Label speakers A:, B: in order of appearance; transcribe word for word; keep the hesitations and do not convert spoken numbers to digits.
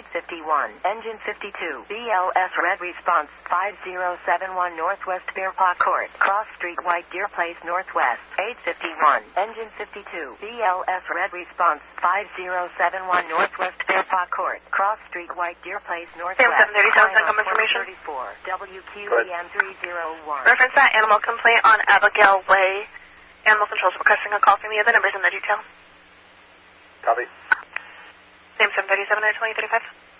A: eight fifty-one. Engine fifty-two. B L S Red Response five zero seven one Northwest Bear Paw Court. Cross Street, White Deer Place, Northwest. eight fifty-one. Engine fifty-two. B L S Red Response five zero seven one Northwest Bear Paw Court. Cross Street, White Deer Place, Northwest.
B: Sam seven thirty-seven, send confirmation.
A: W Q E M three zero one.
B: Reference that animal complaint on Abigail Way. Animal Control's requesting a call from you. The numbers in the detail.
C: Copy.
B: Sam seven thirty-seven, I twenty thirty-five.